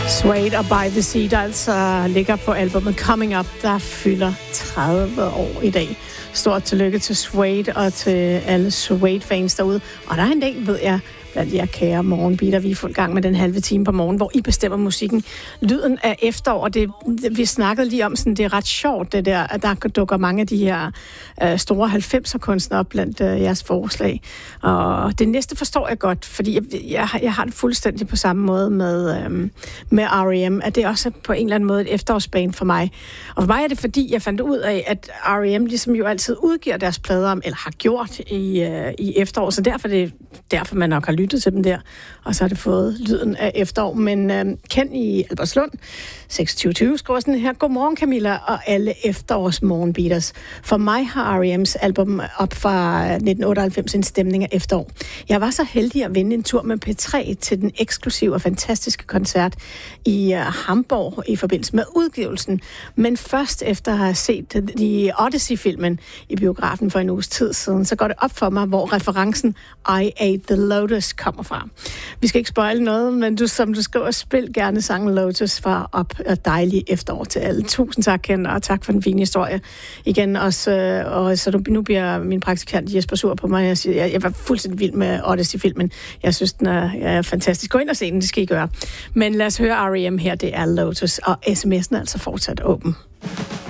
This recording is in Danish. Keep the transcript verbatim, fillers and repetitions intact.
Suede og By the Sea, der altså ligger på albumet Coming Up, der fylder tredive år i dag. Stort tillykke til Suede og til alle Suede-fans derude. Og der er en del, ved jeg, blandt jer kære morgenbeater. Vi er fuld gang med den halve time på morgen, hvor I bestemmer musikken. Lyden af efterår, og det, vi snakkede lige om, sådan, det er ret sjovt, det der, at der dukker mange af de her uh, store halvfemser-kunstnere op blandt uh, jeres forslag. Og det næste forstår jeg godt, fordi jeg, jeg, jeg har det fuldstændig på samme måde med, um, med R E M, at det også er på en eller anden måde et efterårsband for mig. Og for mig er det, fordi jeg fandt ud af, at R E M ligesom jo altid udgiver deres plader, eller har gjort i, uh, i efterår, så derfor er det derfor, man nok har lyttet til dem der, og så har det fået lyden af efterår. Men øh, Ken i Albertslund, seksogtyve tyve, skriver sådan her: Godmorgen Camilla og alle efterårs morgenbeaters. For mig har R E M's album op fra nitten otteoghalvfems en stemning af efterår. Jeg var så heldig at vinde en tur med P tre til den eksklusive og fantastiske koncert i uh, Hamburg i forbindelse med udgivelsen. Men først efter at have set i Odyssey-filmen i biografen for en uges tid siden, så går det op for mig, hvor referencen I Ate the Lotus kommer fra. Vi skal ikke spoile noget, men du, som du skriver, spil gerne sangen Lotus fra Op og dejlig efterår til alle. Tusind tak, Ken, og tak for den fine historie. Igen også, og så nu bliver min praktikant Jesper sur på mig. Jeg, siger, jeg var fuldstændig vild med Odyssey-filmen. Jeg synes, den er, er fantastisk. Gå ind og se den, det skal I gøre. Men lad os høre R E M her, det er Lotus, og sms'en er altså fortsat åben.